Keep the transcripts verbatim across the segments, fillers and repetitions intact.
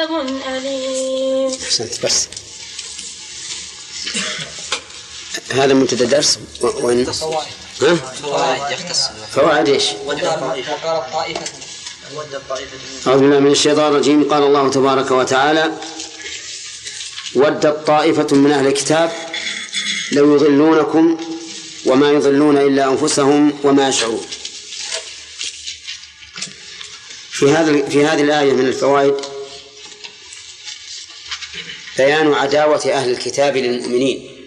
أليم. أحسنت. بس هذا منتدى درس وإن فوائد ها فوائد يختص فوائد إيش؟ وقال الطائفة أعوذ بالله من الشيطان الرجيم. قال الله تبارك وتعالى: ودت طائفة من أهل الكتاب لو يضلونكم وما يضلون إلا أنفسهم وما يشعرون. في هذا في هذه الآية من الفوائد بيان عداوة أهل الكتاب للمؤمنين،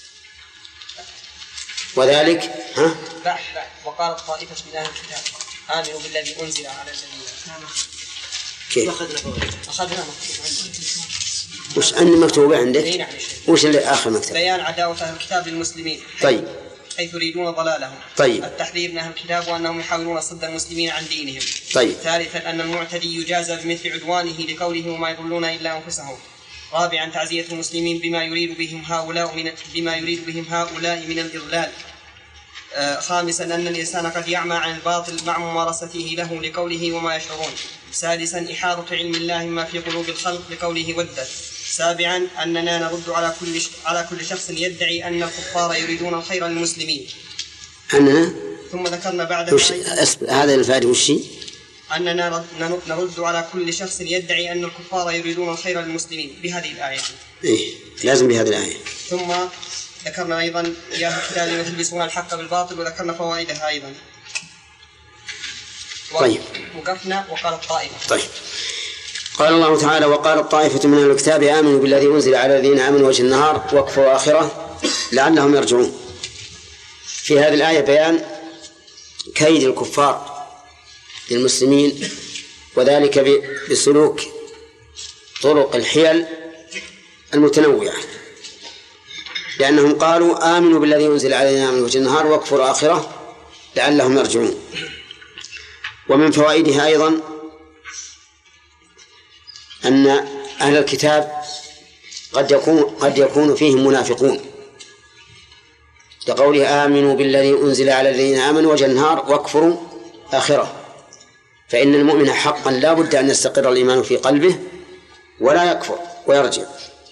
وذلك ها؟ بعد بعد وقال الطائفة من أهل الكتاب آمنوا بالذي أنزل على الذين كيف؟ أخذنا وش أن مكتوبة عندك؟ وش اللي آخر مكتوب؟ بيان عداوة أهل الكتاب للمسلمين. طيب. حيث يريدون ضلالهم. طيب. التحذير من أهل الكتاب وأنهم يحاولون صد المسلمين عن دينهم. طيب. ثالثا أن المعتدي يجازى بمثل عدوانه لقوله وما يضلون إلا أنفسهم. رابعا تعزية المسلمين بما يريد بهم هؤلاء من بما يريد بهم هؤلاء من الإضلال. آه خامسا أن الإنسان قد يعمى عن الباطل مع ممارسته له لقوله وما يشعرون. سادسا إحاطة علم الله ما في قلوب الخلق لقوله ودت. سابعا أننا نرد على كل على كل شخص يدعي أن الكفار يريدون الخير للمسلمين. أننا ثم ذكرنا بعد وش... هذا الفائدة وش؟ أننا نرد على كل شخص يدعي أن الكفار يريدون الخير للمسلمين بهذه الآية. إيه لازم بهذه الآية. ثم ذكرنا أيضا يا الكتاب يلبسون الحق بالباطل وذكرنا فوائدها أيضا. طيب. وقفنا وقال الطائفة. طيب. قال الله تعالى: وقال الطائفة من أهل الكتاب آمنوا بالذي أنزل على الذين آمنوا وجه النهار واكفروا آخره لعلهم يرجعون. في هذه الآية بيان كيد الكفار للمسلمين، وذلك بسلوك طرق الحيل المتنوعة، لأنهم قالوا آمنوا بالذي أنزل على الذين آمنوا وجه النهار واكفروا آخره لعلهم يرجعون. ومن فوائدها أيضا أن أهل الكتاب قد يكون قد يكون فيهم منافقون، لقوله آمنوا بالذي أنزل على الذين آمنوا وجه النهار واكفروا آخره. فإن المؤمن حقا لا بد أن يستقر الإيمان في قلبه ولا يكفر ويرجع.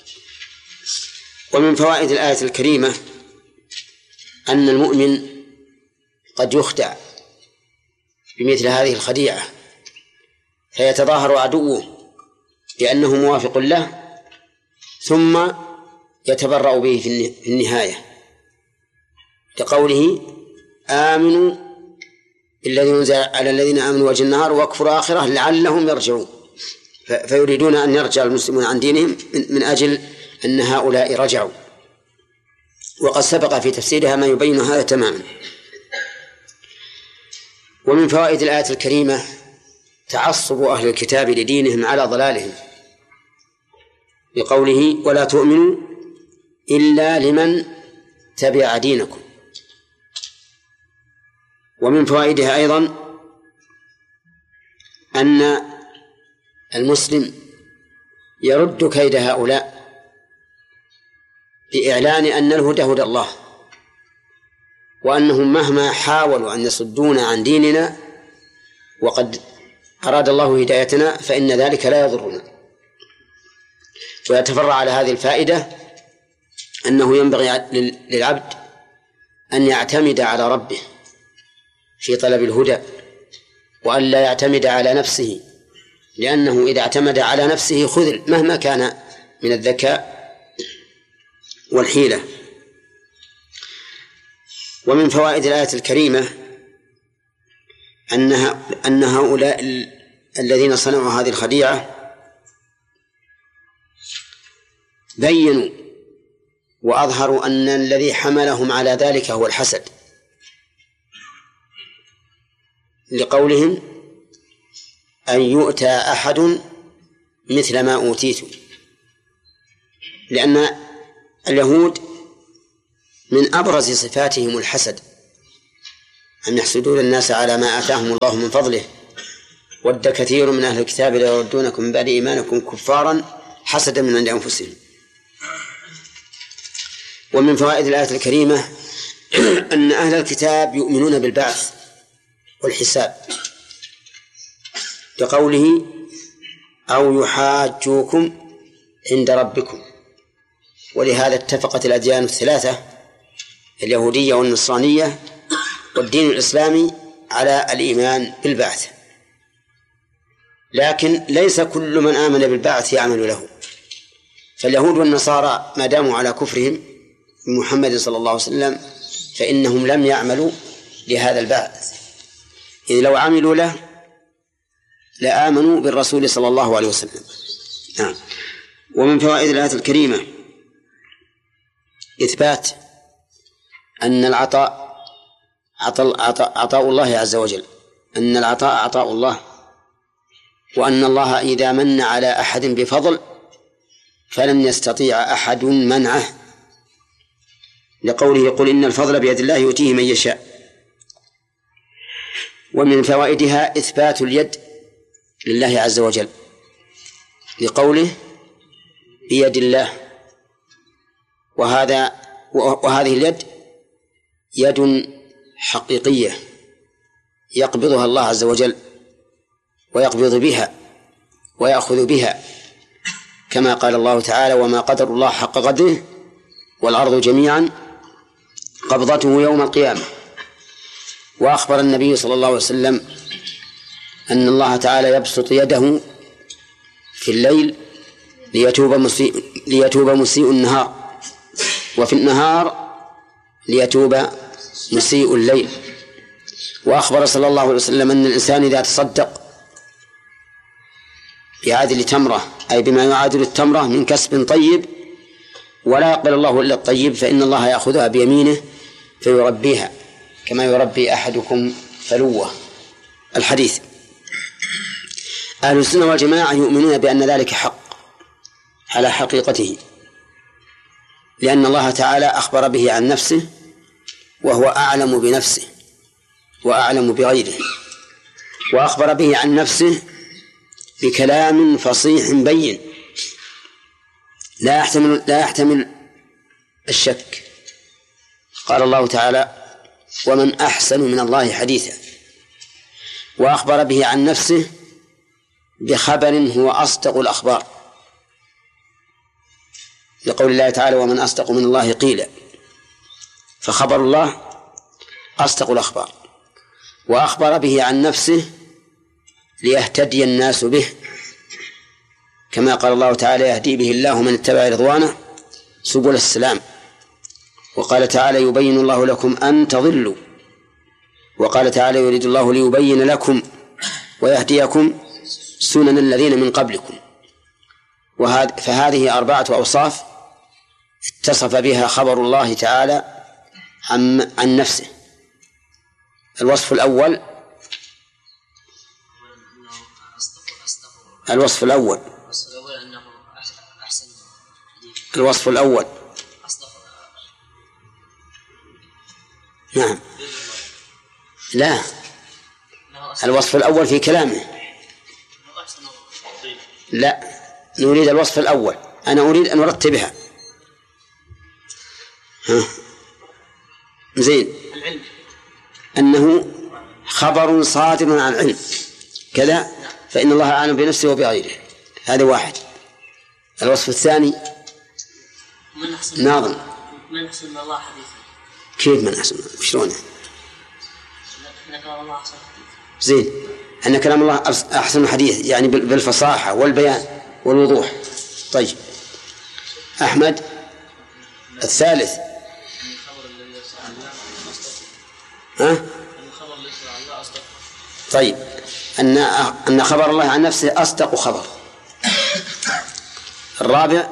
ومن فوائد الآية الكريمة أن المؤمن قد يخدع بمثل هذه الخديعة، فيتظاهر عدوه بأنه موافق له ثم يتبرأ به في النهاية، كقوله آمنوا الذي أنزل على الذين آمنوا وجه النهار واكفروا آخره لعلهم يرجعون، فيريدون أن يرجع المسلمون عن دينهم من أجل أن هؤلاء رجعوا. وقد سبق في تفسيرها ما يبين هذا تماما. ومن فوائد الآية الكريمة تعصب أهل الكتاب لدينهم على ضلالهم، بقوله ولا تؤمنوا إلا لمن تبع دينكم. ومن فوائدها أيضا أن المسلم يرد كيد هؤلاء بإعلان أن الهدى هدى الله، وأنهم مهما حاولوا أن يصدونا عن ديننا وقد أراد الله هدايتنا فإن ذلك لا يضرنا. ويتفرع على هذه الفائدة أنه ينبغي للعبد أن يعتمد على ربه في طلب الهدى، وأن لا يعتمد على نفسه، لأنه إذا اعتمد على نفسه خذل مهما كان من الذكاء والحيلة. ومن فوائد الآية الكريمة أنها أن هؤلاء الذين صنعوا هذه الخديعة بينوا وأظهروا أن الذي حملهم على ذلك هو الحسد، لقولهم أن يؤتى أحد مثل ما أوتيتم، لأن اليهود من أبرز صفاتهم الحسد، أن يحسدون الناس على ما آتاهم الله من فضله. ود كثير من أهل الكتاب ليردونكم من بعد إيمانكم كفارا حسدا من عند أنفسهم. ومن فوائد الآية الكريمة أن أهل الكتاب يؤمنون بالبعث والحساب، كقوله أو يحاجوكم عند ربكم. ولهذا اتفقت الأديان الثلاثة اليهودية والنصرانية والدين الإسلامي على الإيمان بالبعث، لكن ليس كل من آمن بالبعث يعمل له. فاليهود والنصارى ما داموا على كفرهم بمحمد صلى الله عليه وسلم فإنهم لم يعملوا لهذا البعث، إذ لو عملوا له لآمنوا بالرسول صلى الله عليه وسلم. نعم. ومن فوائد الآية الكريمة إثبات أن العطاء عطاء, عطاء, عطاء الله عز وجل، أن العطاء عطاء الله، وأن الله إذا من على أحد بفضل فلن يستطيع أحد منعه، لقوله قل إن الفضل بيد الله يؤتيه من يشاء. ومن فوائدها إثبات اليد لله عز وجل، لقوله بيد الله، وهذا وهذه اليد يد حقيقية يقبضها الله عز وجل ويقبض بها ويأخذ بها، كما قال الله تعالى وما قدر الله حق قدره والأرض جميعا قبضته يوم القيامة. وأخبر النبي صلى الله عليه وسلم أن الله تعالى يبسط يده في الليل ليتوب مسيء, ليتوب مسيء النهار، وفي النهار ليتوب مسيء الليل. وأخبر صلى الله عليه وسلم أن الإنسان إذا تصدق بعادل تمرة، أي بما يعادل التمرة من كسب طيب، ولا يقبل الله إلا الطيب، فإن الله يأخذها بيمينه فيربيها كما يربي أحدكم فلوة. الحديث. أهل السنة والجماعة يؤمنون بأن ذلك حق على حقيقته، لأن الله تعالى أخبر به عن نفسه وهو أعلم بنفسه وأعلم بغيره، وأخبر به عن نفسه بكلام فصيح بين لا يحتمل لا يحتمل الشك. قال الله تعالى ومن أحسن من الله حديثا. وأخبر به عن نفسه بخبر هو أصدق الأخبار، لقول الله تعالى ومن أصدق من الله قيلا، فخبر الله أصدق الأخبار. وأخبر به عن نفسه ليهتدي الناس به، كما قال الله تعالى يهدي به الله من اتبع رضوانه سبل السلام. وقال تعالى يبين الله لكم أن تضلوا. وقال تعالى يريد الله ليبين لكم ويهديكم سنن الذين من قبلكم. فهذه أربعة أوصاف اتصف بها خبر الله تعالى عن, عن نفسه. الوصف الأول الوصف الأول الوصف الأول نعم لا الوصف الأول في كلامه، لا نريد الوصف الأول. أنا أريد أن أرتبها. ها زين. العلم أنه خبر صادر عن علم كذا، فإن الله أعلم بنفسه وبغيره. هذا واحد. الوصف الثاني ناظم من أحسن من الله حديثا. كيف من أحسن؟ شلونه؟ أن كلام الله أحسن حديث. زين. أن كلام الله أحسن حديث يعني بالفصاحة والبيان والوضوح. طيب أحمد الثالث. ها؟ طيب أن أن خبر الله عن نفسه أصدق خبر. الرابع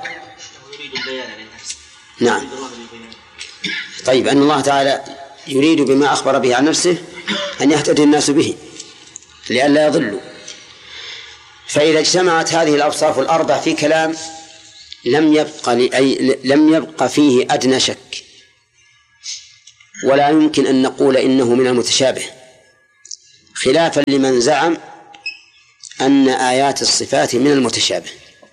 نعم. طيب أن الله تعالى يريد بما أخبر به عن نفسه أن يهتدي الناس به لئلا يضلوا. فإذا اجتمعت هذه الأوصاف الأربع في كلام لم يبق لأي لم يبق فيه أدنى شك، ولا يمكن أن نقول إنه من المتشابه، خلافا لمن زعم أن آيات الصفات من المتشابه.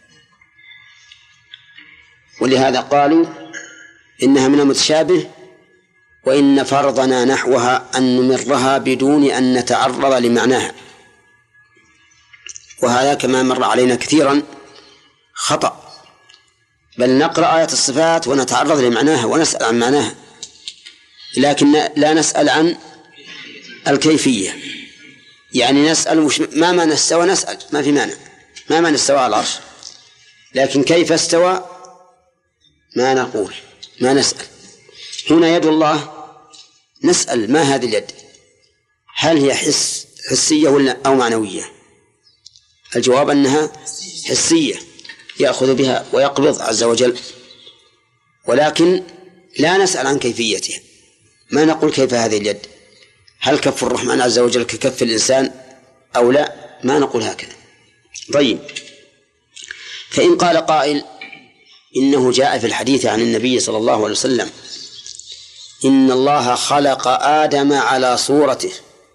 ولهذا قالوا إنها من المتشابه، وإن فرضنا نحوها أن نمرها بدون أن نتعرض لمعناها. وهذا كما مر علينا كثيرا خطأ، بل نقرأ آية الصفات ونتعرض لمعناها ونسأل عن معناها، لكن لا نسأل عن الكيفية. يعني نسأل وش ما معنى استوى، نسأل ما في معنى ما معنى استوى على العرش، لكن كيف استوى ما نقول ما نسأل. هنا يد الله نسأل ما هذه اليد، هل هي حس حسية ولا أو معنوية؟ الجواب أنها حسية، يأخذ بها ويقبض عز وجل، ولكن لا نسأل عن كيفيتها. ما نقول كيف هذه اليد، هل كف الرحمن عز وجل ككف الإنسان أو لا، ما نقول هكذا. طيب، فإن قال قائل إنه جاء في الحديث عن النبي صلى الله عليه وسلم إن الله خلق آدم على صورته،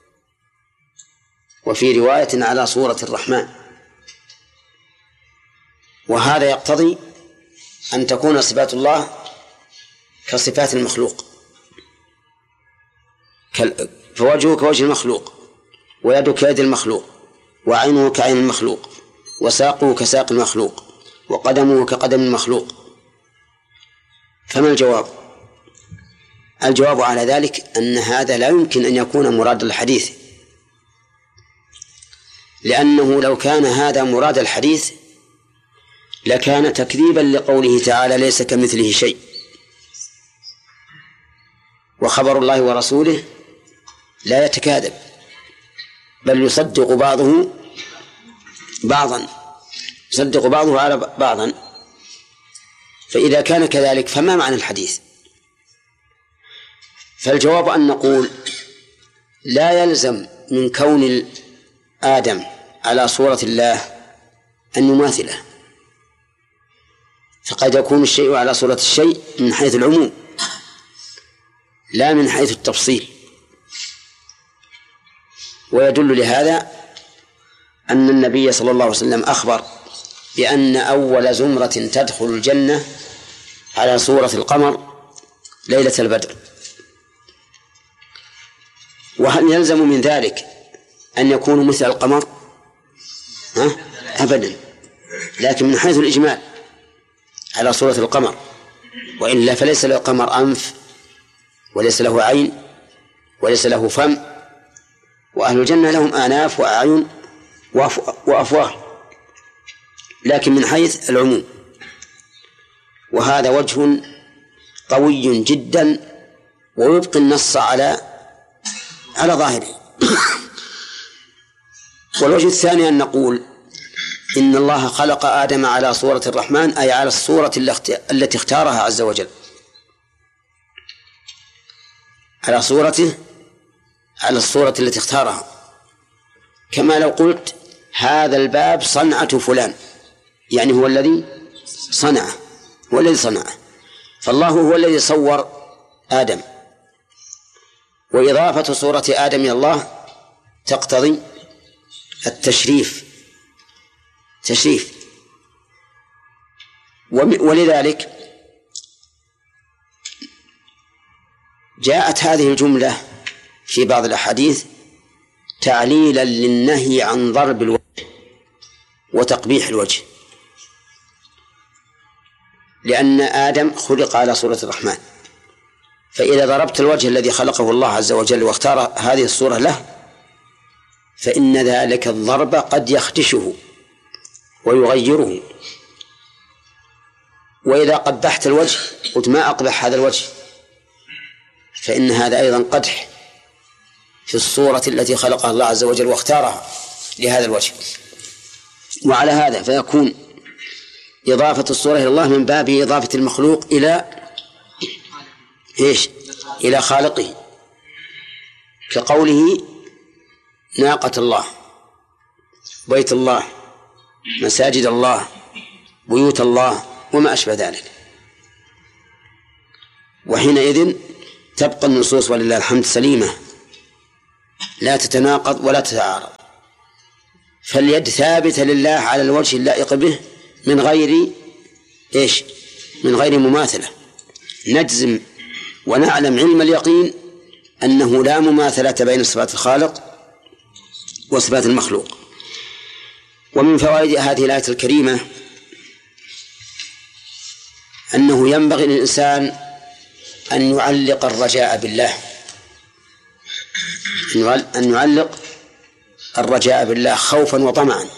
وفي رواية على صورة الرحمن، وهذا يقتضي أن تكون صفات الله كصفات المخلوق، فوجهه كوجه المخلوق، ويده كيد المخلوق، وعينه كعين المخلوق، وساقه كساق المخلوق، وقدمه كقدم المخلوق. فما الجواب؟ الجواب على ذلك أن هذا لا يمكن أن يكون مراد الحديث، لأنه لو كان هذا مراد الحديث لكان تكذيبا لقوله تعالى ليس كمثله شيء، وخبر الله ورسوله لا يتكاذب بل يصدق بعضه بعضا يصدق بعضه على بعضا. فإذا كان كذلك فما معنى الحديث؟ فالجواب أن نقول لا يلزم من كون آدم على صورة الله أن يماثله، فقد يكون الشيء على صورة الشيء من حيث العموم لا من حيث التفصيل. ويدل لهذا أن النبي صلى الله عليه وسلم أخبر بأن أول زمرة تدخل الجنة على صورة القمر ليلة البدر. وهل يلزم من ذلك أن يكونوا مثل القمر؟ ها؟ أبدا، لكن من حيث الإجمال على صورة القمر، وإلا فليس للقمر أنف وليس له عين وليس له فم، وأهل الجنة لهم آناف وأعين وأفواه، لكن من حيث العموم. وهذا وجه قوي جدا ويبقي النص على على ظاهره. والوجه الثاني أن نقول إن الله خلق آدم على صورة الرحمن، أي على الصورة التي اختارها عز وجل، على صورته على الصورة التي اختارها، كما لو قلت هذا الباب صنعة فلان، يعني هو الذي صنعه هو الذي صنعه فالله هو الذي صور آدم. وإضافة صورة آدم إلى الله تقتضي التشريف تشريف ولذلك جاءت هذه الجملة في بعض الأحاديث تعليلا للنهي عن ضرب الوجه وتقبيح الوجه، لأن آدم خلق على صورة الرحمن، فإذا ضربت الوجه الذي خلقه الله عز وجل واختار هذه الصورة له فإن ذلك الضرب قد يخدشه ويغيره. وإذا قبحت الوجه قلت ما أقبح هذا الوجه، فإن هذا أيضا قدح في الصورة التي خلقها الله عز وجل واختارها لهذا الوجه. وعلى هذا فيكون إضافة الصورة إلى الله من باب إضافة المخلوق إلى إيش؟ إلى خالقه، كقوله ناقة الله، بيت الله، مساجد الله، بيوت الله، وما أشبه ذلك. وحينئذ تبقى النصوص ولله الحمد سليمة لا تتناقض ولا تتعارض، فاليد ثابتة لله على الوجه اللائق به من غير إيش؟ من غير مماثلة. نجزم ونعلم علم اليقين أنه لا مماثلة بين صفات الخالق وصفات المخلوق. ومن فوائد هذه الآية الكريمة أنه ينبغي للإنسان أن يعلق الرجاء بالله، أن يعلق الرجاء بالله خوفا وطمعا،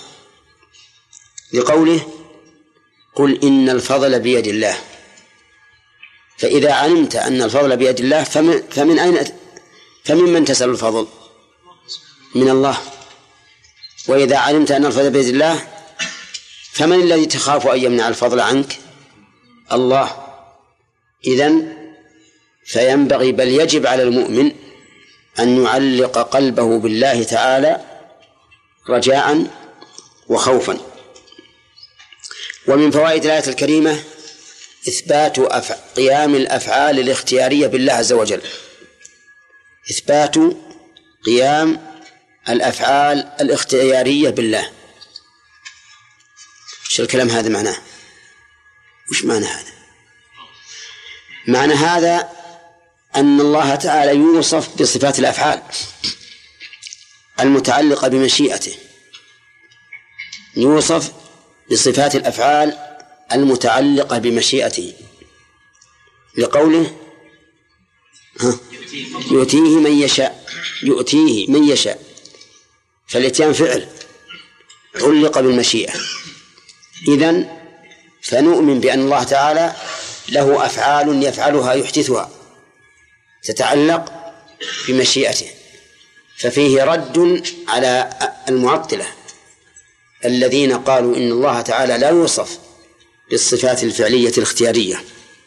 لقوله قل إن الفضل بيد الله. فإذا علمت أن الفضل بيد الله فمن, فمن أين فمن من تسأل الفضل؟ من الله. وإذا علمت أن الفضل بيد الله فمن الذي تخاف أن يمنع الفضل عنك؟ الله. إذن فينبغي بل يجب على المؤمن أن يعلق قلبه بالله تعالى رجاء وخوفا. ومن فوائد الآية الكريمة إثبات أف... قيام الأفعال الاختيارية بالله عز وجل، إثبات قيام الأفعال الاختيارية بالله. شو الكلام هذا معناه؟ وش معنى هذا؟ معنى هذا أن الله تعالى يوصف بصفات الأفعال المتعلقة بمشيئته، يوصف بصفات الأفعال المتعلقة بمشيئته، لقوله ها يؤتيه من يشاء، يؤتيه من يشاء، فالإتيان فعل علق بالمشيئة. إذن فنؤمن بأن الله تعالى له أفعال يفعلها يحدثها تتعلق بمشيئته، ففيه رد على المعطلة الذين قالوا إن الله تعالى لا يوصف بالصفات الفعلية الاختيارية،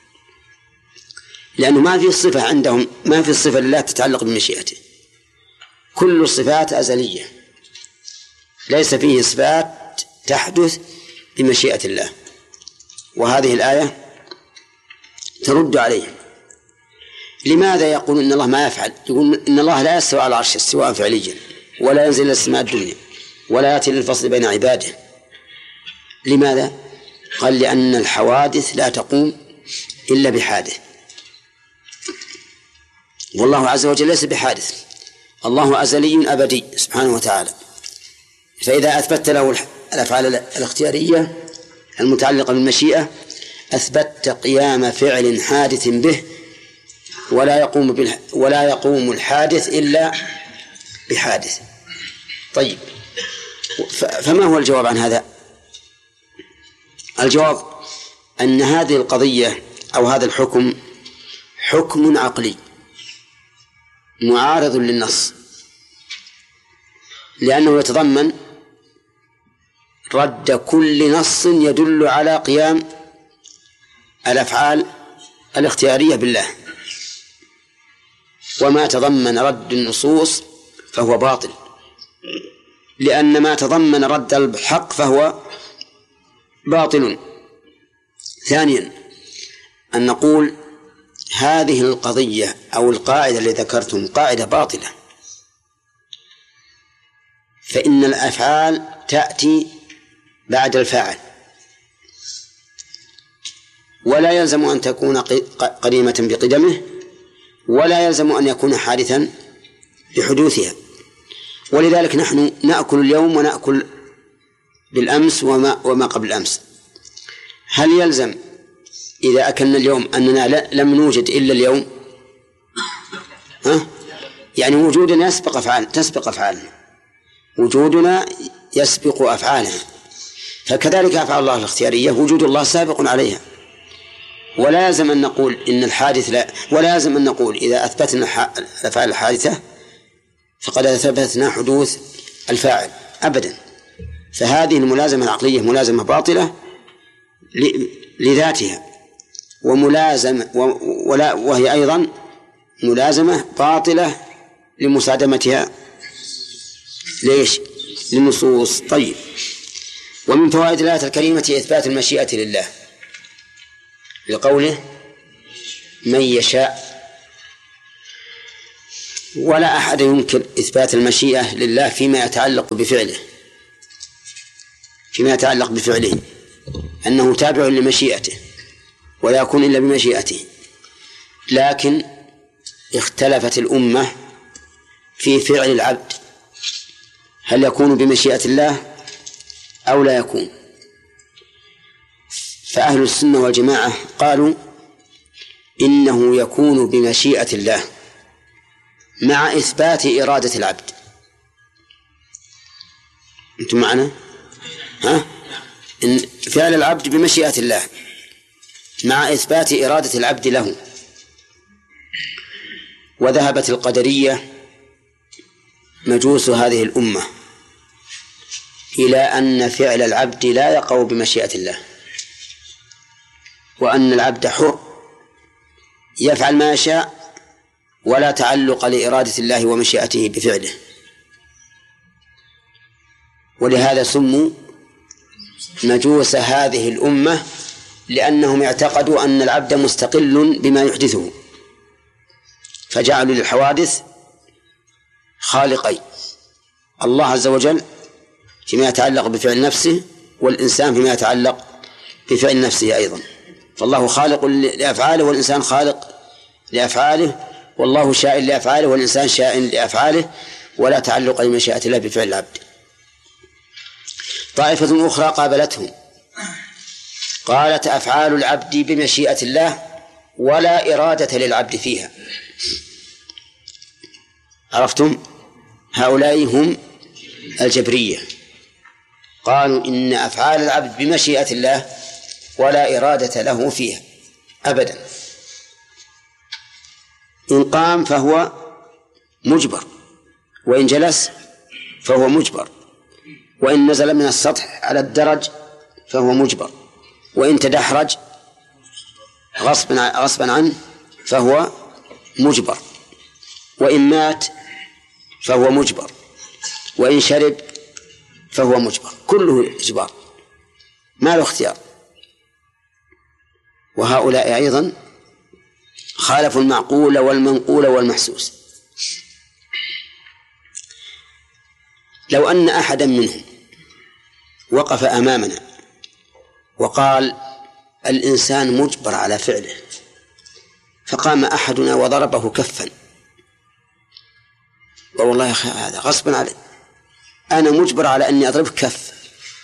لأنه ما في صفة عندهم، ما في صفة لا تتعلق بمشيئته، كل الصفات أزلية، ليس فيه صفات تحدث بمشيئة الله. وهذه الآية ترد عليهم. لماذا يقول إن الله ما يفعل؟ يقول إن الله لا يستوى على العرش استواء فعليا، ولا ينزل إلى السماء الدنيا، ولا يأتي للفصل بين عباده. لماذا؟ قال لأن الحوادث لا تقوم إلا بحادث، والله عز وجل ليس بحادث، الله أزلي أبدي سبحانه وتعالى. فإذا أثبت له الأفعال الاختيارية المتعلقة بالمشيئة أثبت قيام فعل حادث به، ولا يقوم بالح... ولا يقوم الحادث إلا بحادث. طيب، ف... فما هو الجواب عن هذا؟ الجواب أن هذه القضية أو هذا الحكم حكم عقلي معارض للنص، لأنه يتضمن رد كل نص يدل على قيام الأفعال الاختيارية بالله، وما تضمن رد النصوص فهو باطل، لأن ما تضمن رد الحق فهو باطل. ثانيا أن نقول هذه القضية أو القاعدة التي ذكرتم قاعدة باطلة، فإن الأفعال تأتي بعد الفاعل، ولا يلزم أن تكون قديمة بقدمه، ولا يلزم أن يكون حادثا بحدوثها. ولذلك نحن نأكل اليوم ونأكل بالأمس وما, وما قبل الأمس. هل يلزم إذا أكلنا اليوم أننا لم نوجد إلا اليوم؟ ها؟ يعني وجودنا يسبق أفعال تسبق أفعالنا، وجودنا يسبق أفعالنا، فكذلك أفعال الله الاختيارية وجود الله سابق عليها. ولا يلزم أن نقول إن الحادث لا، ولا يلزم أن نقول إذا أثبتنا الأفعال الحادثة فقد أثبتنا حدوث الفاعل أبدا. فهذه الملازمة العقلية ملازمة باطلة لذاتها، وملازمة ولا وهي أيضا ملازمة باطلة لمصادمتها ليش؟ للنصوص. طيب، ومن فوائد الآية الكريمة إثبات المشيئة لله، لقوله من يشاء. ولا أحد ينكر إثبات المشيئة لله فيما يتعلق بفعله، فيما يتعلق بفعله أنه تابع لمشيئته ولا يكون إلا بمشيئته. لكن اختلفت الأمة في فعل العبد، هل يكون بمشيئة الله أو لا يكون. فأهل السنة والجماعة قالوا إنه يكون بمشيئة الله مع إثبات إرادة العبد. أنتم معنا؟ ها؟ إن فعل العبد بمشيئة الله مع إثبات إرادة العبد له. وذهبت القدرية مجوس هذه الأمة إلى أن فعل العبد لا يقع بمشيئة الله، وأن العبد حر يفعل ما يشاء ولا تعلق لإرادة الله ومشيئته بفعله. ولهذا سموا مجوس هذه الأمة، لأنهم اعتقدوا أن العبد مستقل بما يحدثه، فجعلوا للحوادث خالقين: الله عز وجل فيما يتعلق بفعل نفسه، والإنسان فيما يتعلق بفعل نفسه أيضا. فالله خالق لأفعاله والإنسان خالق لأفعاله، والله شائن لأفعاله والإنسان شائن لأفعاله، ولا تعلق لمشيئة الله بفعل العبد. طائفة أخرى قابلتهم قالت: أفعال العبد بمشيئة الله ولا إرادة للعبد فيها. عرفتم؟ هؤلاء هم الجبرية، قالوا إن أفعال العبد بمشيئة الله ولا إرادة له فيها أبدا. إن قام فهو مجبر، وإن جلس فهو مجبر، وإن نزل من السطح على الدرج فهو مجبر، وإن تدحرج غصبا غصبا عنه فهو مجبر، وإن مات فهو مجبر، وإن شرب فهو مجبر، كله إجبار ما له اختيار. وهؤلاء أيضا خالفوا المعقول والمنقول والمحسوس. لو أن أحدا منهم وقف أمامنا وقال: الإنسان مجبر على فعله، فقام أحدنا وضربه كفا، والله يا أخي هذا غصبا علي، أنا مجبر على أني أضربك كف،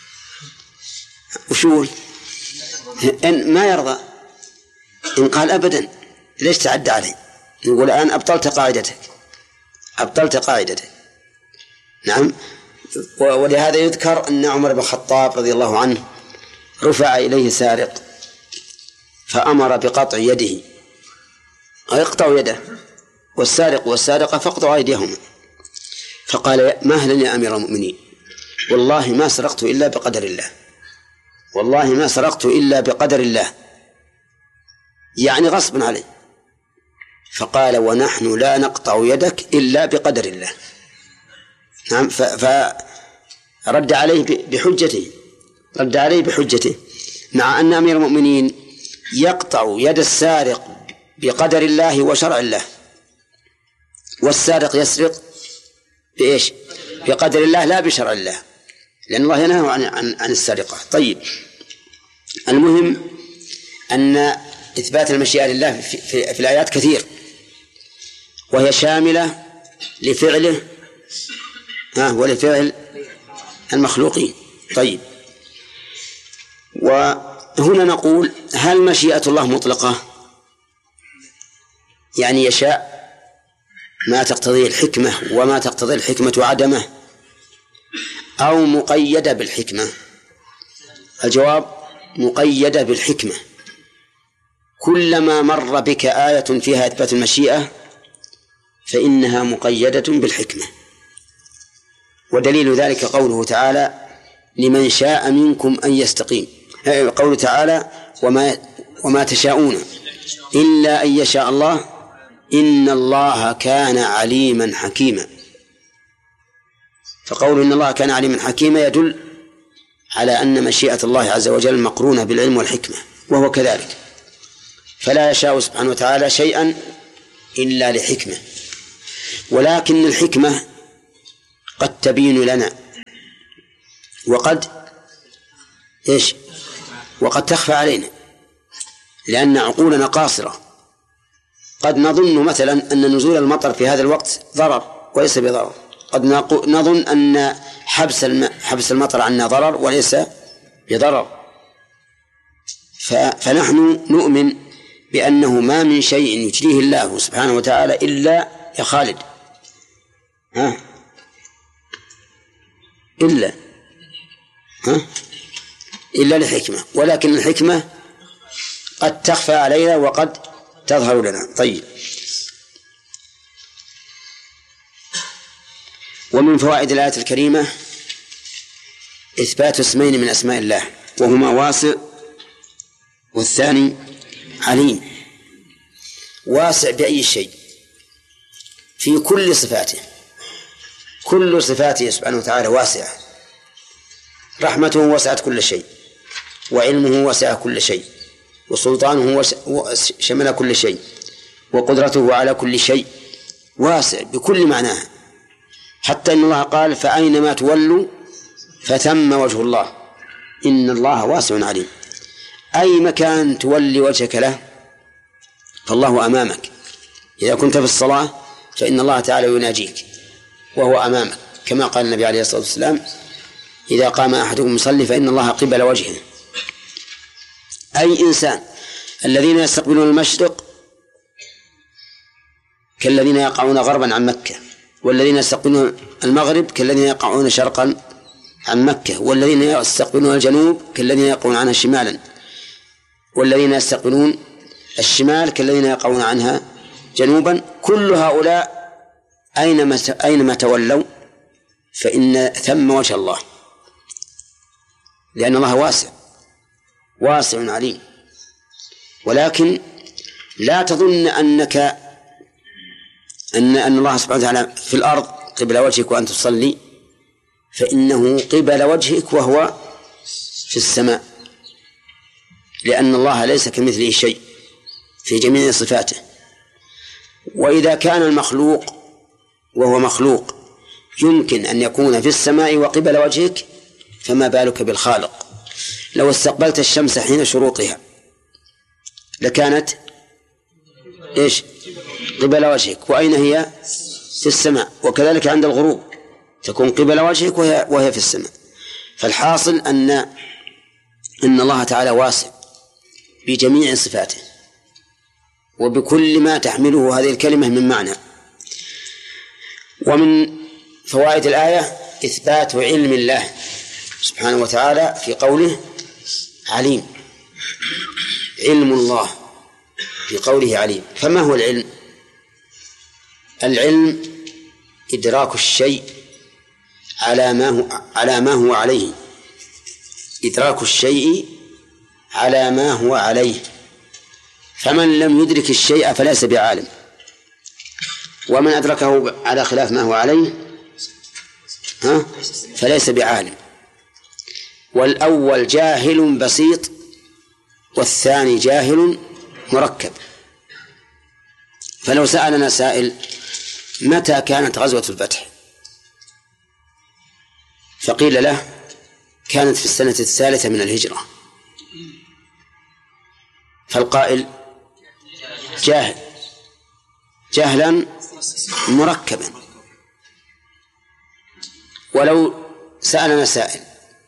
وشو إن ما يرضى. إن قال أبدا ليش تعدى علي، نقول الآن أبطلت قاعدتك، أبطلت قاعدتك. نعم. ولهذا يذكر أن عمر بن الخطاب رضي الله عنه رفع إليه سارق فأمر بقطع يده، يقطع يده، والسارق والسارقة فاقطعوا أيديهما. فقال: مهلا يا أمير المؤمنين، والله ما سرقت إلا بقدر الله، والله ما سرقت إلا بقدر الله، يعني غصبا علي. فقال: ونحن لا نقطع يدك إلا بقدر الله. نعم. فرد عليه بحجته، رد عليه بحجته، مع أن أمير المؤمنين يقطع يد السارق بقدر الله وشرع الله، والسارق يسرق بإيش؟ بقدر الله لا بشرع الله، لأن الله ينهى عن, عن, عن السرقة. طيب، المهم أن إثبات المشيئة لله في, في, في الآيات كثير، وهي شاملة لفعله ها ولفعل المخلوقين. طيب، وهنا نقول: هل مشيئة الله مطلقة؟ يعني يشاء ما تقتضيه الحكمة وما تقتضيه الحكمة عدمه، أو مقيدة بالحكمة؟ الجواب: مقيدة بالحكمة. كلما مر بك آية فيها إثبات المشيئة فإنها مقيدة بالحكمة. ودليل ذلك قوله تعالى: لمن شاء منكم أن يستقيم. قوله تعالى: وما, وما تشاءون إلا أن يشاء الله إن الله كان عليما حكيما. فقول إن الله كان عليما حكيما يدل على أن مشيئة الله عز وجل مقرونة بالعلم والحكمة، وهو كذلك، فلا يشاء سبحانه وتعالى شيئا إلا لحكمة. ولكن الحكمة قد تبين لنا وقد إيش وقد تخفى علينا، لأن عقولنا قاصرة. قد نظن مثلا أن نزول المطر في هذا الوقت ضرر وليس بضرر، قد نظن أن حبس حبس المطر عنا ضرر وليس بضرر. فنحن نؤمن بأنه ما من شيء يجريه الله سبحانه وتعالى إلا يا خالد ها إلا ها إلا لحكمة، ولكن الحكمة قد تخفى علينا وقد تظهر لنا. طيب، ومن فوائد الآية الكريمة إثبات اسمين من أسماء الله، وهما واسع والثاني عليم. واسع بأي شيء؟ في كل صفاته، كل صفاته سبحانه وتعالى واسعة. رحمته وسعت كل شيء، وعلمه وسع كل شيء، وسلطانه شمل كل شيء، وقدرته على كل شيء، واسع بكل معناه. حتى إن الله قال فأينما تولوا فثم وجه الله، إن الله واسع عليم. أي مكان تولي وجهك له فالله أمامك. إذا كنت في الصلاة فإن الله تعالى يناجيك وهو أمامك، كما قال النبي عليه الصلاة والسلام إذا قام أحدكم يصلي فإن الله قبل وجهه. أي إنسان، الذين يستقبلون المشرق كالذين يقعون غربا عن مكة، والذين يستقبلون المغرب كالذين يقعون شرقا عن مكة، والذين يستقبلون الجنوب كالذين يقعون عنها شمالا، والذين يستقبلون الشمال كالذين يقعون عنها جنوبا. كل هؤلاء أينما أينما تولوا فإن ثم وجه الله، لأن الله واسع واسع عليم. ولكن لا تظن أنك أن أن الله سبحانه وتعالى في الأرض قبل وجهك وأنت تصلي، فإنه قبل وجهك وهو في السماء، لأن الله ليس كمثله شيء في جميع صفاته. وإذا كان المخلوق وهو مخلوق يمكن أن يكون في السماء وقبل وجهك، فما بالك بالخالق؟ لو استقبلت الشمس حين شروقها لكانت إيش؟ قبل وجهك، وأين هي؟ في السماء. وكذلك عند الغروب تكون قبل وجهك وهي, وهي في السماء. فالحاصل أن إن الله تعالى واسع بجميع صفاته وبكل ما تحمله هذه الكلمة من معنى. ومن فوائد الآية إثبات علم الله سبحانه وتعالى في قوله عليم. علم الله في قوله عليم. فما هو العلم؟ العلم إدراك الشيء على ما هو على ما هو عليه، إدراك الشيء على ما هو عليه. فمن لم يدرك الشيء فليس بعالم، ومن أدركه على خلاف ما هو عليه ها فليس بعالم. والأول جاهل بسيط، والثاني جاهل مركب. فلو سألنا سائل متى كانت غزوة الفتح، فقيل له كانت في السنة الثالثة من الهجرة، فالقائل جاهل جهلا مركبا. ولو سألنا سائل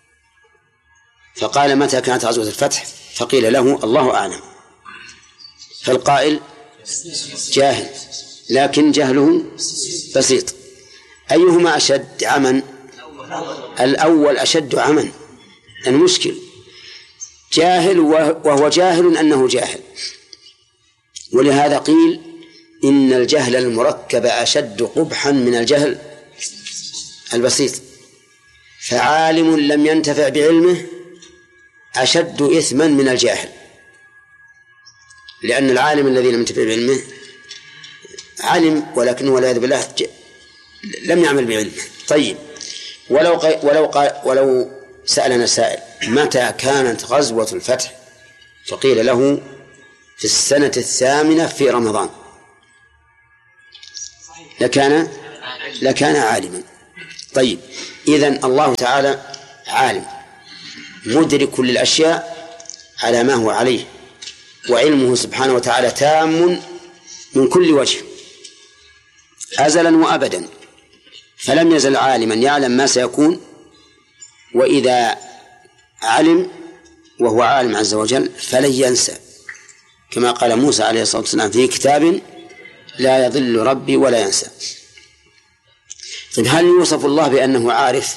فقال متى كانت غزوة الفتح، فقيل له الله أعلم، فالقائل جاهل لكن جهله بسيط. أيهما أشد عمى؟ الأول أشد عمى. المشكل جاهل وهو جاهل أنه جاهل، ولهذا قيل إن الجهل المركب أشد قبحا من الجهل البسيط. فعالم لم ينتفع بعلمه أشد إثما من الجاهل، لأن العالم الذي لم ينتفع بعلمه علم ولكنه والعياذ بالله لم يعمل بعلمه. طيب، ولو قي... ولو قا... ولو سألنا سائل متى كانت غزوة الفتح، فقيل له في السنة الثامنة في رمضان، لكان لكان عالما. طيب، إذن الله تعالى عالم مدرك للأشياء على ما هو عليه، وعلمه سبحانه وتعالى تام من كل وجه أزلا وأبدا. فلم يزل عالما يعلم ما سيكون، وإذا علم وهو عالم عز وجل فلن ينسى، كما قال موسى عليه الصلاة والسلام في كتاب لا يضل ربي ولا ينسى. طيب هل يوصف الله بأنه عارف؟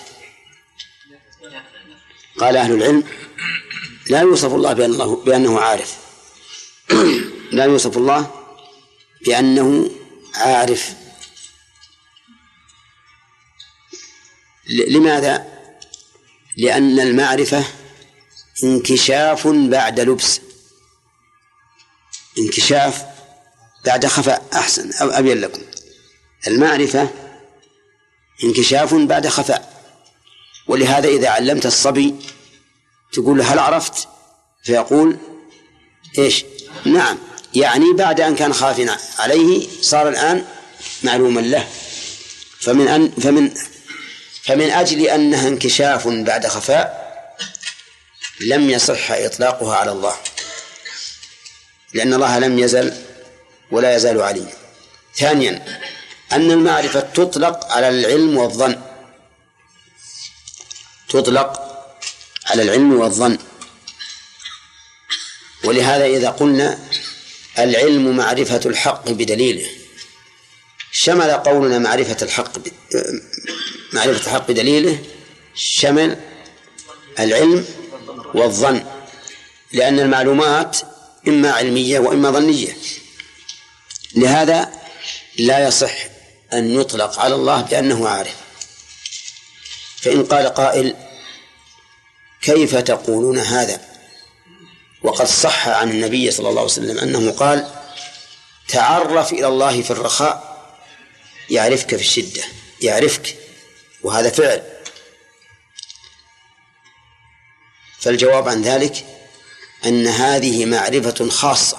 قال أهل العلم لا يوصف الله بأنه, بأنه عارف لا يوصف الله بأنه عارف. لماذا؟ لأن المعرفة انكشاف بعد لبس، انكشاف بعد خفاء. أحسن أو أبين لكم، المعرفة انكشاف بعد خفاء. ولهذا إذا علمت الصبي تقول له هل عرفت؟ فيقول إيش؟ نعم، يعني بعد أن كان خافنا عليه صار الآن معلوما له. فمن أن فمن فمن أجل أنها انكشاف بعد خفاء لم يصح إطلاقها على الله، لأن الله لم يزل ولا يزال عليم. ثانيا أن المعرفة تطلق على العلم والظن، تطلق على العلم والظن. ولهذا إذا قلنا العلم معرفة الحق بدليله شمل قولنا معرفة الحق ب... معرفة الحق بدليله شمل العلم والظن، لأن المعلومات إما علمية وإما ظنية. لهذا لا يصح أن يطلق على الله بأنه عارف. فإن قال قائل كيف تقولون هذا وقد صح عن النبي صلى الله عليه وسلم أنه قال تعرف إلى الله في الرخاء يعرفك في الشدة، يعرفك، وهذا فعل. فالجواب عن ذلك أن هذه معرفة خاصة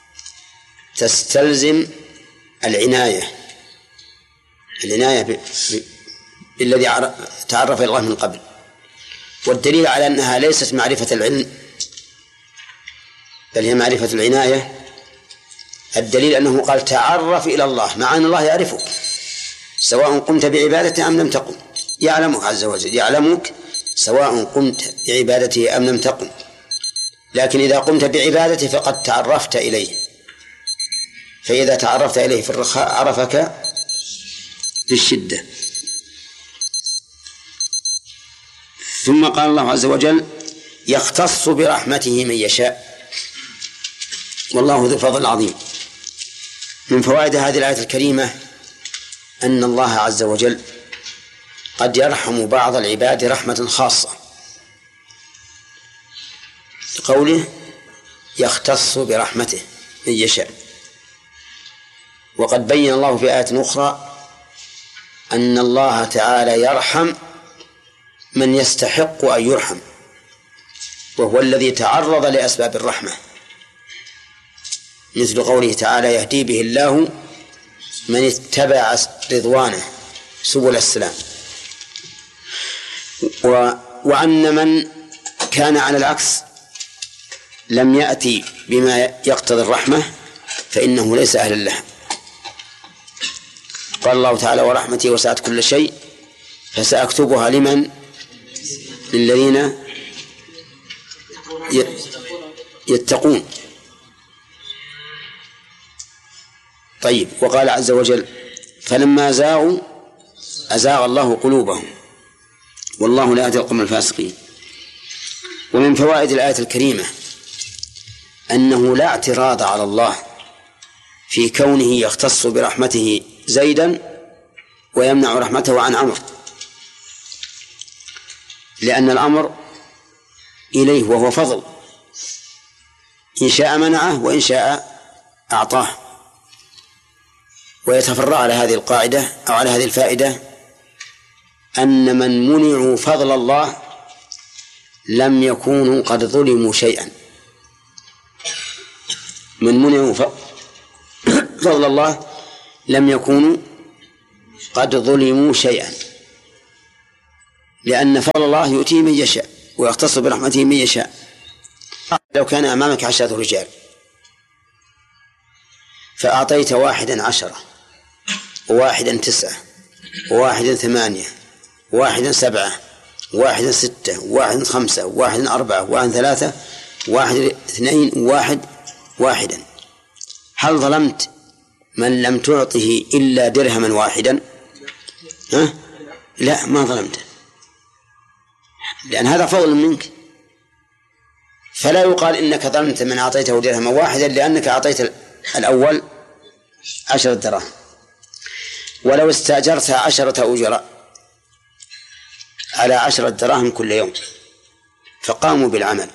تستلزم العناية العناية ب... ب... بالذي عر... تعرف إلى الله من قبل. والدليل على أنها ليست معرفة العلم بل هي معرفة العناية، الدليل أنه قال تعرف إلى الله، مع أن الله يعرفك سواء قمت بعبادته أم لم تقم، يعلمك عز وجل، يعلمك سواء قمت بعبادته أم لم تقم. لكن إذا قمت بعبادته فقد تعرفت إليه، فإذا تعرفت إليه في الرخاء عرفك في الشدة. ثم قال الله عز وجل يختص برحمته من يشاء والله ذو الفضل العظيم. من فوائد هذه الآية الكريمة أن الله عز وجل قد يرحم بعض العباد رحمة خاصة، قوله يختص برحمته من يشاء. وقد بين الله في آية أخرى أن الله تعالى يرحم من يستحق أن يرحم، وهو الذي تعرض لأسباب الرحمة، مثل قوله تعالى يهدي به الله من اتبع رضوانه سبل السلام. و... وأن من كان على العكس لم يأتي بما يقتضي الرحمة فإنه ليس أهلا لها. قال الله تعالى ورحمتي وسعت كل شيء فسأكتبها لمن؟ للذين يتقون. طيب، وقال عز وجل فلما زاغوا أزاغ الله قلوبهم والله لا يهدي القوم الفاسقين. ومن فوائد الآية الكريمة أنه لا اعتراض على الله في كونه يختص برحمته زيدا ويمنع رحمته عن عمرو، لأن الأمر إليه وهو فضل، إن شاء منعه وإن شاء أعطاه. ويتفرع على هذه القاعدة أو على هذه الفائدة أن من منعوا فضل الله لم يكونوا قد ظلموا شيئا. من منعوا فضل الله لم يكونوا قد ظلموا شيئا، لأن فضل الله يؤتيه من يشاء ويختص برحمته من يشاء. لو كان أمامك عشرة رجال فأعطيت واحدا عشرة وواحدا تسعة وواحد ثمانية وواحد سبعة وواحد ستة وواحد خمسة وواحد أربعة وواحد ثلاثة وواحد اثنين وواحد واحدا، هل ظلمت من لم تعطه إلا درهما واحدا؟ ها؟ لا، ما ظلمته، لأن هذا فضل منك، فلا يقال إنك ظلمت من أعطيته درهما واحدا لأنك أعطيت الأول عشرة دراهم. ولو استأجرتها عشرة أجراء على عشرة دراهم كل يوم فقاموا بالعمل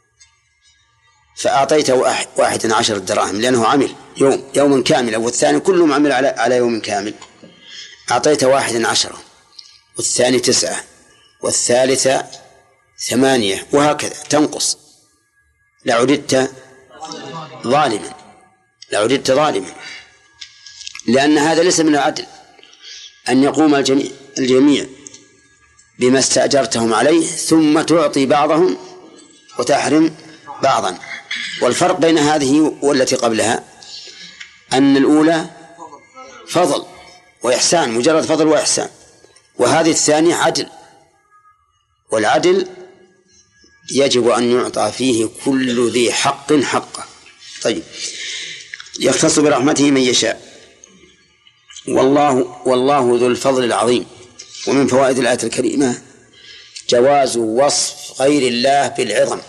فأعطيته واحدا عشرة دراهم لأنه عمل يوم يوما كاملا، والثاني كلهم عمل على على يوم كامل، أعطيته واحدا عشرة والثاني تسعة والثالثة ثمانية وهكذا تنقص، لعددت ظالما لعددت ظالما لأن هذا ليس من العدل أن يقوم الجميع, الجميع بما استأجرتهم عليه ثم تعطي بعضهم وتحرم بعضا. والفرق بين هذه والتي قبلها أن الأولى فضل وإحسان، مجرد فضل وإحسان، وهذه الثانية عدل، والعدل يجب أن يعطى فيه كل ذي حق حقه. طيب، يختص برحمته من يشاء، والله والله ذو الفضل العظيم. ومن فوائد الآية الكريمة جواز وصف غير الله بالعظم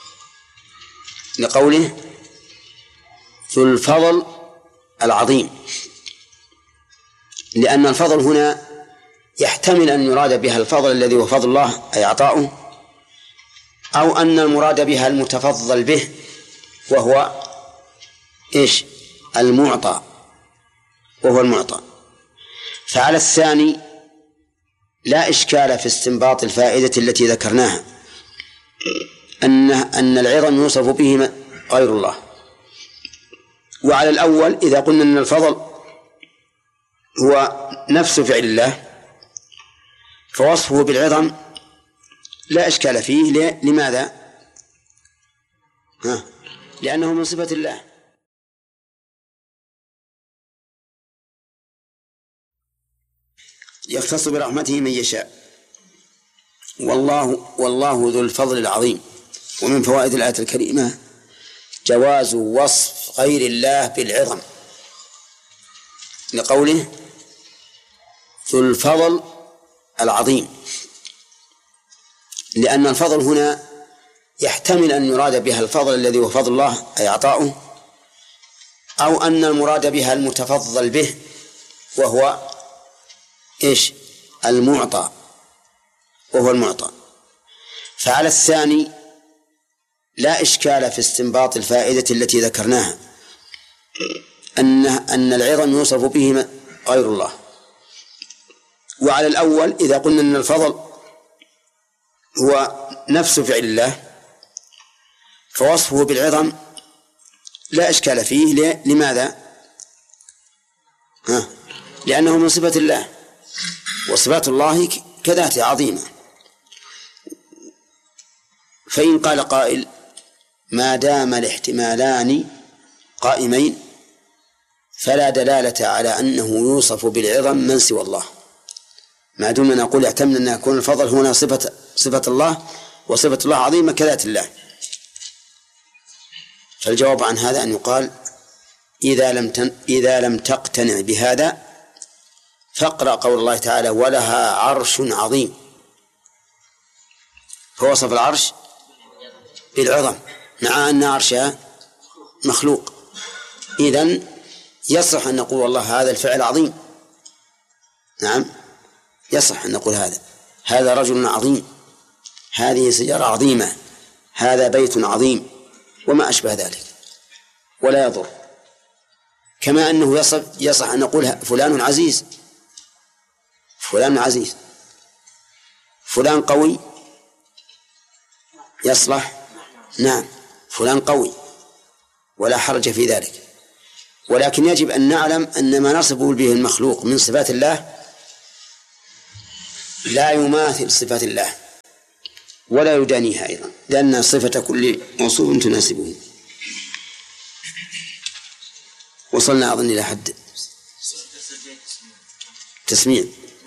لقوله ذو الفضل العظيم، لأن الفضل هنا يحتمل أن يراد بها الفضل الذي هو فضل الله أي عطاؤه، أو أن المراد بها المتفضل به وهو إيش؟ المعطى، وهو المعطى. فعلى الثاني لا إشكال في استنباط الفائدة التي ذكرناها أن أن العظم يوصف به غير الله. وعلى الأول إذا قلنا أن الفضل هو نفس فعل الله فوصفه بالعظم لا إشكال فيه. لماذا؟ ها؟ لأنه من صفة الله. يختص برحمته من يشاء، والله والله ذو الفضل العظيم. ومن فوائد الآية الكريمة جواز وصف غير الله بالعظم لقوله ذو الفضل العظيم، لأن الفضل هنا يحتمل أن يراد بها الفضل الذي هو فضل الله أي عطاؤه، أو أن المراد بها المتفضل به وهو إيش؟ المعطى، وهو المعطى. فعلى الثاني لا إشكال في استنباط الفائدة التي ذكرناها أن أن العظم يوصف به غير الله. وعلى الأول إذا قلنا أن الفضل هو نفس فعل الله فوصفه بالعظم لا إشكال فيه. لماذا؟ ها؟ لأنه من صفة الله، وصفات الله كذاته عظيمة. فإن قال قائل ما دام الاحتمالان قائمين فلا دلالة على أنه يوصف بالعظم من سوى الله، ما دمنا نقول اعتمنا أن يكون الفضل هنا صفة صفة الله، وصفة الله عظيمة كذات الله. فالجواب عن هذا أن يقال إذا لم تن إذا لم تقتنع بهذا فاقرأ قول الله تعالى ولها عرش عظيم، فوصف العرش بالعظم مع أن عرشها مخلوق. إذن يصح أن نقول والله هذا الفعل عظيم، نعم يصح أن نقول هذا هذا رجل عظيم، هذه سيارة عظيمة، هذا بيت عظيم، وما أشبه ذلك، ولا يضر. كما أنه يصح, يصح أن نقول فلان عزيز، فلان عزيز، فلان قوي، يصلح، نعم فلان قوي، ولا حرج في ذلك. ولكن يجب أن نعلم أن ما نصف به المخلوق من صفات الله لا يماثل صفات الله ولا يدانيها أيضا، لأن صفة كل موصوف تناسبه. وصلنا أظن إلى حد تسميع.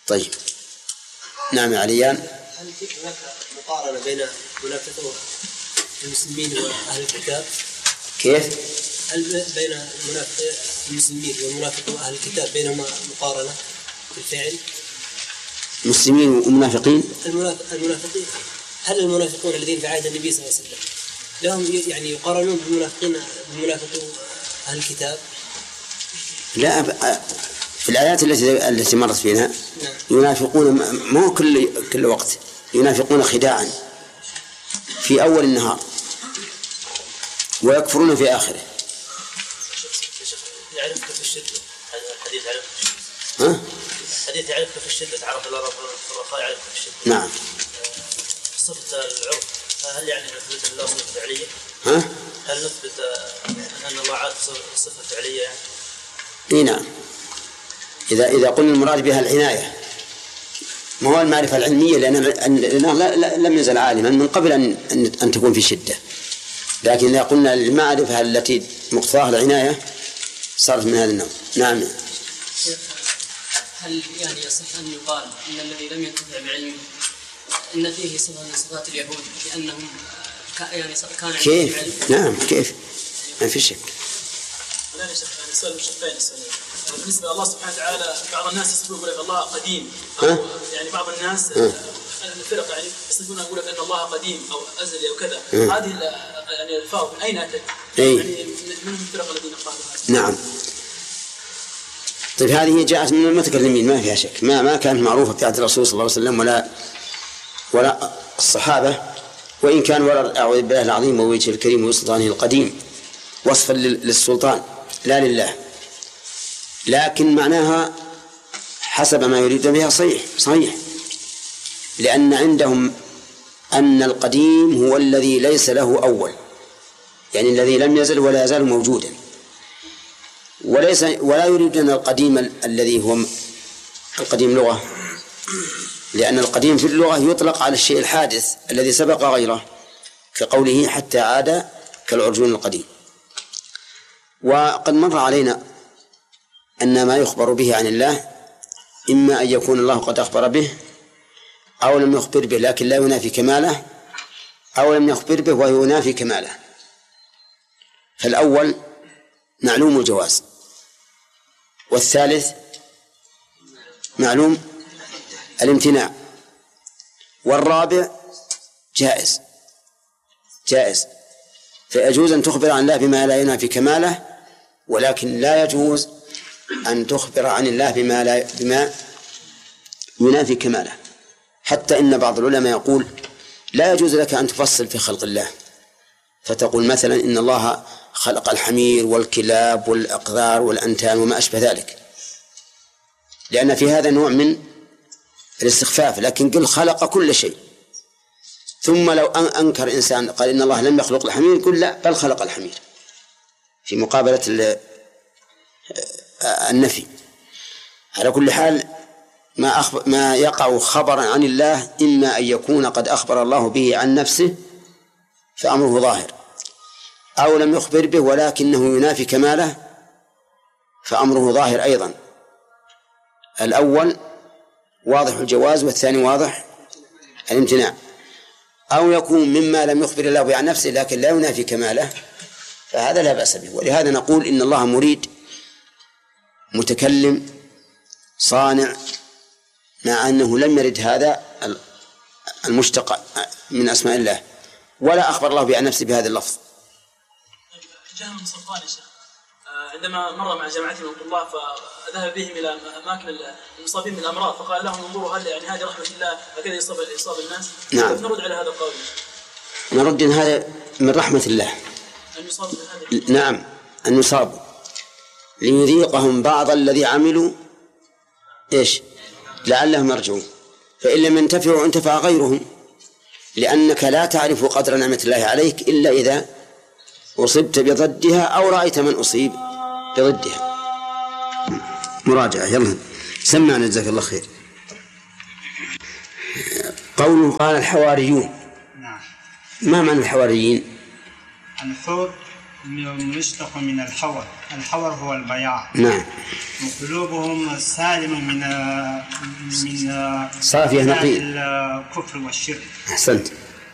طيب نعم يا عليان. هل هناك مقارنة بين منافقو المسلمين وأهل الكتاب؟ كيف؟ هل بين المسلمين والمنافقين وأهل الكتاب بينهما مقارنة في الفعل؟ مسلمين ومنافقين؟ المنافقين، هل المنافقون الذين في عهد النبي صلى الله عليه وسلم لهم يعني يقارنون بالمنافقين بمنافقين أهل الكتاب؟ لا، في الآيات التي التي مرت فينا ينافقون مو كل كل وقت، ينافقون خداعا في أول النهار ويكفرون في آخره. يعرفك في الشدة، هذا الحديث يعرفك في الشدة. ها؟ الحديث يعرفك في الشدة، تعرف الله الرخاء يعرفك في الشدة. نعم. صفة العرف، هل يعني نثبت الله صفة فعلية؟ ها؟ هل نثبت أن الله عاد صفة فعلية يعني؟ إيه نعم. إذا إذا قلنا المراد بها العناية ما هو المعرفة العلمية، لأنه لم يزل عالما من قبل أن أن تكون في شدة، لكن إذا قلنا المعرفة التي مقتضاها العناية صارت من هذا النوع. نعم. هل يعني يصح أن يقال أن الذي لم ينتفع بعلمه إن فيه صفة من صفات اليهود لأنهم يعني كان كيف؟ نعم كيف؟ ما في شك. أنا السؤال مشقين السؤال. بالنسبة لله سبحانه وتعالى بعض الناس يصفون يقول لك الله قديم، أو يعني بعض الناس الفرق يعني يصفون يقول لك أن الله قديم أو أزلي أو كذا. هذه يعني الألفاظ من أين أتت؟ يعني من الفرق الذين قالوا هذا؟ نعم. طيب هذه جاءت من المتكلمين ما فيها شك، ما ما كانت معروفة في عهد الرسول صلى الله عليه وسلم ولا ولا الصحابة، وإن كان ورد أعوذ بالله العظيم ووجهه الكريم وسلطانه القديم وصفا للسلطان لا لله، لكن معناها حسب ما يريد بها صحيح صحيح، لأن عندهم أن القديم هو الذي ليس له أول، يعني الذي لم يزل ولا يزال موجودا، وليس ولا يريدون القديم الذي هو القديم لغة، لأن القديم في اللغة يطلق على الشيء الحادث الذي سبق غيره، كقوله حتى عاد كالعرجون القديم. وقد مر علينا أن ما يخبر به عن الله إما أن يكون الله قد أخبر به أو لم يخبر به لكن لا ينافي كماله، أو لم يخبر به وينافي كماله. فالأول معلوم الجواز، والثالث معلوم الامتناع، والرابع جائز جائز فيجوز أن تخبر عن الله بما لا ينافي كماله، ولكن لا يجوز أن تخبر عن الله بما لا بما ينافي كماله. حتى إن بعض العلماء يقول لا يجوز لك أن تفصل في خلق الله، فتقول مثلا إن الله خلق الحمير والكلاب والأقذار والأنتان وما أشبه ذلك، لأن في هذا نوع من الاستخفاف. لكن قل خلق كل شيء، ثم لو أنكر إنسان قال إن الله لم يخلق الحمير قل لا بل خلق الحمير في مقابلة النفي. على كل حال ما, أخبر ما يقع خبرا عن الله إما أن يكون قد أخبر الله به عن نفسه فأمره ظاهر، أو لم يخبر به ولكنه ينافي كماله فأمره ظاهر أيضا. الأول واضح الجواز والثاني واضح الامتناع. أو يكون مما لم يخبر الله به عن نفسه لكن لا ينافي كماله فهذا لا بأس به. ولهذا نقول إن الله مريد متكلم صانع، مع أنه لم يرد هذا المشتق من أسماء الله ولا أخبر الله به عن نفسه بهذا اللفظ. جهم سلطان يا شيخ عندما مر مع جماعته من الطلاب فذهب بهم إلى أماكن المصابين بالأمراض فقال لهم انظروا هل يعني هذه رحمة الله هكذا يصاب يصاب الناس؟ نعم. نرد على هذا القول. نرد أن هذا من رحمة الله أن يصاب بهذا. نعم أن يصابوا ليذيقهم بعض الذي عملوا إيش لعلهم يرجعون، فإن لم ينتفعوا انتفع غيرهم، لأنك لا تعرف قدر نعمة الله عليك إلا إذا أصبت بضدها أو رأيت من أصيب بضدها. مراجعة يلا سمعنا جزاك الله خير. قوله قال الحواريون. نعم. ما معنى الحواريين؟ الحور مشتق من الحور، الحور هو البياع. نعم. وقلوبهم سالمة من من صافية نقية الكفر والشرك. أحسنت.